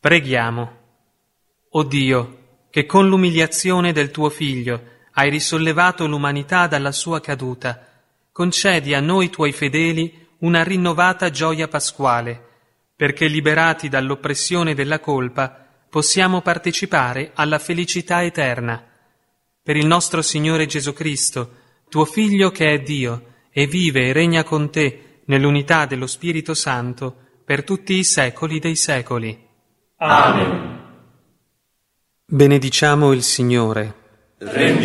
Preghiamo. O Dio, che con l'umiliazione del tuo Figlio hai risollevato l'umanità dalla sua caduta, concedi a noi tuoi fedeli una rinnovata gioia pasquale, perché liberati dall'oppressione della colpa possiamo partecipare alla felicità eterna. Per il nostro Signore Gesù Cristo, tuo Figlio che è Dio e vive e regna con te nell'unità dello Spirito Santo per tutti i secoli dei secoli. Amen. Benediciamo il Signore.